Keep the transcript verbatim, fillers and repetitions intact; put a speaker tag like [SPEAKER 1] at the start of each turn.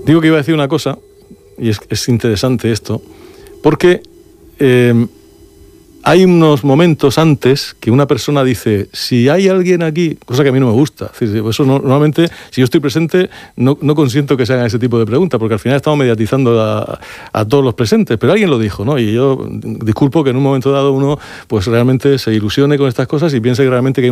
[SPEAKER 1] Digo que iba a decir una cosa, y es, es interesante esto, porque eh, hay unos momentos antes que una persona dice, si hay alguien aquí, cosa que a mí no me gusta, es decir, eso no, normalmente, si yo estoy presente, no, no consiento que se hagan ese tipo de preguntas, porque al final estamos mediatizando a, a todos los presentes, pero alguien lo dijo, ¿no? Y yo disculpo que en un momento dado uno pues realmente se ilusione con estas cosas y piense que realmente que hay